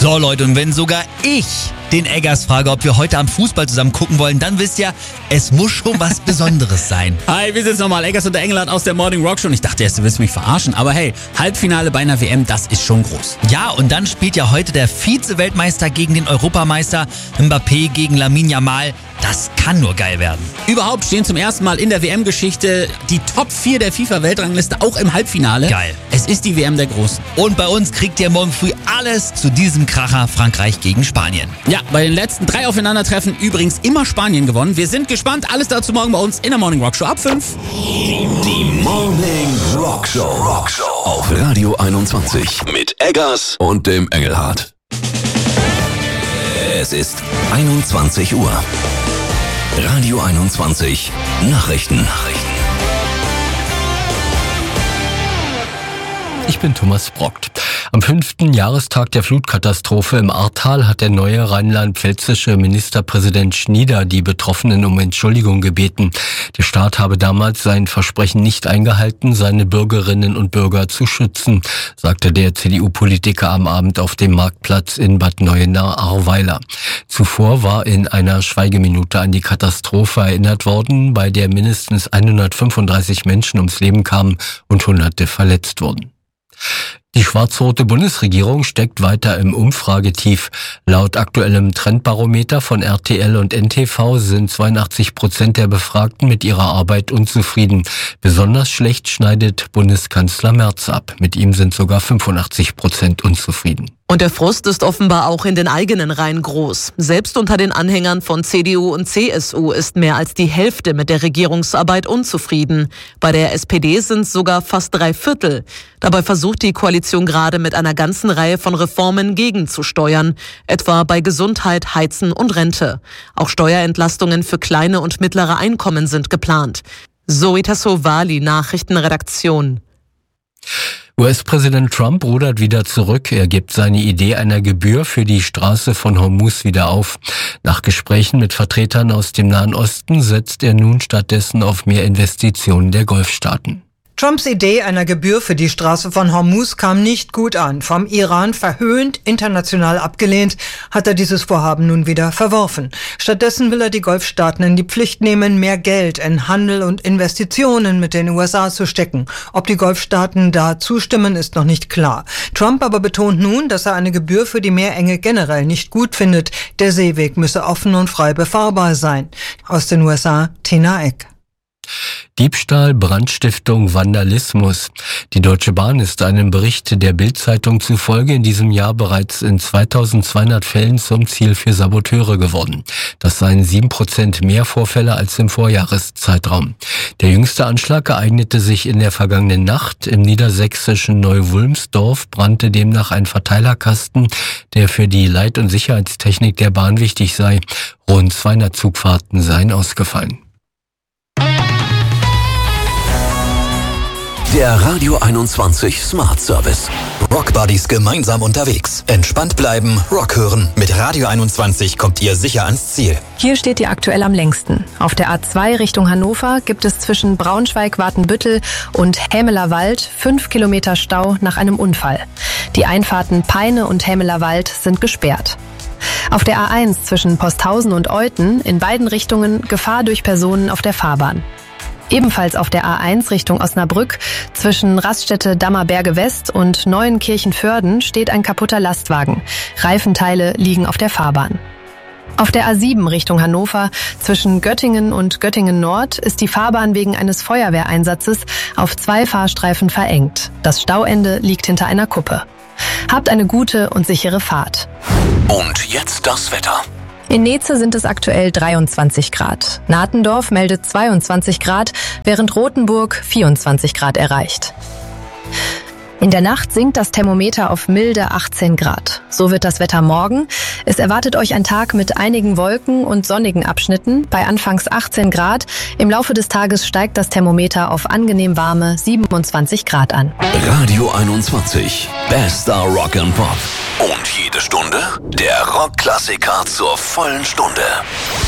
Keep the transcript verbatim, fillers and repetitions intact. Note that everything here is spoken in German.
So Leute, und wenn sogar ich den Eggers frage, ob wir heute am Fußball zusammen gucken wollen, dann wisst ihr, es muss schon was Besonderes sein. Hi, wir sind nochmal Eggers und der Engelhardt aus der Morning Rock Show. Und ich dachte erst, du willst mich verarschen, aber hey, Halbfinale bei einer W M, das ist schon groß. Ja, und dann spielt ja heute der Vize-Weltmeister gegen den Europameister, Mbappé gegen Lamine Yamal. Das kann nur geil werden. Überhaupt stehen zum ersten Mal in der W M-Geschichte die Top vier der FIFA-Weltrangliste auch im Halbfinale. Geil. Es ist die W M der Großen. Und bei uns kriegt ihr morgen früh alles zu diesem Kracher Frankreich gegen Spanien. Ja, bei den letzten drei Aufeinandertreffen übrigens immer Spanien gewonnen. Wir sind gespannt. Alles dazu morgen bei uns in der Morning Rock Show ab fünf. Die Morning Rock Show. Rock Show auf Radio einundzwanzig mit Eggers und dem Engelhardt. Es ist einundzwanzig Uhr. Radio einundzwanzig Nachrichten. Nachrichten. Ich bin Thomas Brockt. Am fünften Jahrestag der Flutkatastrophe im Ahrtal hat der neue rheinland-pfälzische Ministerpräsident Schnieder die Betroffenen um Entschuldigung gebeten. Der Staat habe damals sein Versprechen nicht eingehalten, seine Bürgerinnen und Bürger zu schützen, sagte der C D U-Politiker am Abend auf dem Marktplatz in Bad Neuenahr-Ahrweiler. Zuvor war in einer Schweigeminute an die Katastrophe erinnert worden, bei der mindestens hundertfünfunddreißig Menschen ums Leben kamen und Hunderte verletzt wurden. Die schwarz-rote Bundesregierung steckt weiter im Umfragetief. Laut aktuellem Trendbarometer von R T L und N T V sind zweiundachtzig Prozent der Befragten mit ihrer Arbeit unzufrieden. Besonders schlecht schneidet Bundeskanzler Merz ab. Mit ihm sind sogar fünfundachtzig Prozent unzufrieden. Und der Frust ist offenbar auch in den eigenen Reihen groß. Selbst unter den Anhängern von C D U und C S U ist mehr als die Hälfte mit der Regierungsarbeit unzufrieden. Bei der S P D sind es sogar fast drei Viertel. Dabei versucht die Koalition gerade mit einer ganzen Reihe von Reformen gegenzusteuern, etwa bei Gesundheit, Heizen und Rente. Auch Steuerentlastungen für kleine und mittlere Einkommen sind geplant. Zoe Tassovali, Nachrichtenredaktion. U S-Präsident Trump rudert wieder zurück. Er gibt seine Idee einer Gebühr für die Straße von Hormuz wieder auf. Nach Gesprächen mit Vertretern aus dem Nahen Osten setzt er nun stattdessen auf mehr Investitionen der Golfstaaten. Trumps Idee einer Gebühr für die Straße von Hormuz kam nicht gut an. Vom Iran verhöhnt, international abgelehnt, hat er dieses Vorhaben nun wieder verworfen. Stattdessen will er die Golfstaaten in die Pflicht nehmen, mehr Geld in Handel und Investitionen mit den U S A zu stecken. Ob die Golfstaaten da zustimmen, ist noch nicht klar. Trump aber betont nun, dass er eine Gebühr für die Meerenge generell nicht gut findet. Der Seeweg müsse offen und frei befahrbar sein. Aus den U S A, Tina Eck. Diebstahl, Brandstiftung, Vandalismus. Die Deutsche Bahn ist einem Bericht der Bild-Zeitung zufolge in diesem Jahr bereits in zweitausendzweihundert Fällen zum Ziel für Saboteure geworden. Das seien sieben Prozent mehr Vorfälle als im Vorjahreszeitraum. Der jüngste Anschlag ereignete sich in der vergangenen Nacht. Im niedersächsischen Neu-Wulmsdorf brannte demnach ein Verteilerkasten, der für die Leit- und Sicherheitstechnik der Bahn wichtig sei. Rund zweihundert Zugfahrten seien ausgefallen. Der Radio einundzwanzig Smart Service. Rock Buddies gemeinsam unterwegs. Entspannt bleiben, Rock hören. Mit Radio einundzwanzig kommt ihr sicher ans Ziel. Hier steht ihr aktuell am längsten. Auf der A zwei Richtung Hannover gibt es zwischen Braunschweig-Watenbüttel und Hämelerwald fünf Kilometer Stau nach einem Unfall. Die Einfahrten Peine und Hämelerwald sind gesperrt. Auf der A eins zwischen Posthausen und Euthen in beiden Richtungen Gefahr durch Personen auf der Fahrbahn. Ebenfalls auf der A eins Richtung Osnabrück zwischen Raststätte Dammerberge West und Neuenkirchen-Vörden steht ein kaputter Lastwagen. Reifenteile liegen auf der Fahrbahn. Auf der A sieben Richtung Hannover zwischen Göttingen und Göttingen Nord ist die Fahrbahn wegen eines Feuerwehreinsatzes auf zwei Fahrstreifen verengt. Das Stauende liegt hinter einer Kuppe. Habt eine gute und sichere Fahrt. Und jetzt das Wetter. In Neze sind es aktuell dreiundzwanzig Grad. Nahtendorf meldet zweiundzwanzig Grad, während Rothenburg vierundzwanzig Grad erreicht. In der Nacht sinkt das Thermometer auf milde achtzehn Grad. So wird das Wetter morgen. Es erwartet euch ein Tag mit einigen Wolken und sonnigen Abschnitten bei anfangs achtzehn Grad. Im Laufe des Tages steigt das Thermometer auf angenehm warme siebenundzwanzig Grad an. Radio einundzwanzig. Bester Rock and Pop. Und jede Stunde der Rockklassiker zur vollen Stunde.